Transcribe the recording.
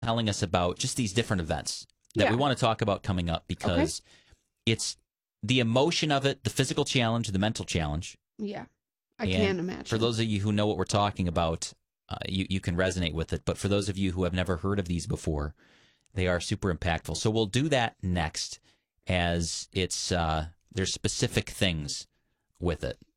telling us about just these different events that we want to talk about coming up because it's the emotion of it, the physical challenge, the mental challenge. Yeah, I can imagine. For those of you who know what we're talking about, you can resonate with it. But for those of you who have never heard of these before, they are super impactful. So we'll do that next as it's there's specific things with it.